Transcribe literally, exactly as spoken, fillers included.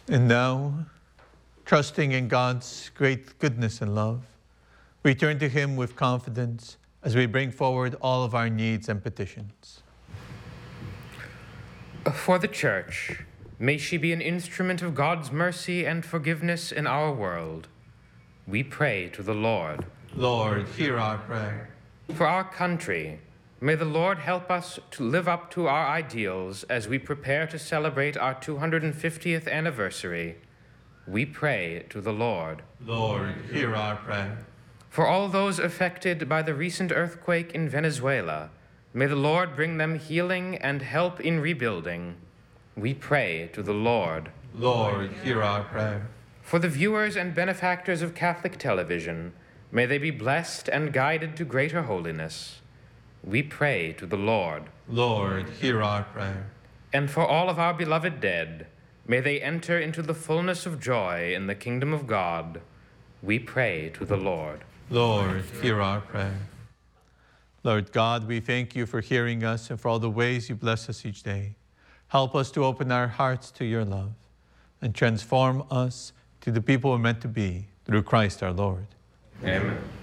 And now, trusting in God's great goodness and love, we turn to him with confidence as we bring forward all of our needs and petitions. For the Church, may she be an instrument of God's mercy and forgiveness in our world. We pray to the Lord. Lord, hear our prayer. For our country, may the Lord help us to live up to our ideals as we prepare to celebrate our two hundred fiftieth anniversary. We pray to the Lord. Lord, hear our prayer. For all those affected by the recent earthquake in Venezuela, may the Lord bring them healing and help in rebuilding. We pray to the Lord. Lord, hear our prayer. For the viewers and benefactors of Catholic television, may they be blessed and guided to greater holiness. We pray to the Lord. Lord, hear our prayer. And for all of our beloved dead, may they enter into the fullness of joy in the kingdom of God. We pray to the Lord. Lord, hear our prayer. Lord God, we thank you for hearing us and for all the ways you bless us each day. Help us to open our hearts to your love and transform us to the people we're meant to be through Christ our Lord. Amen.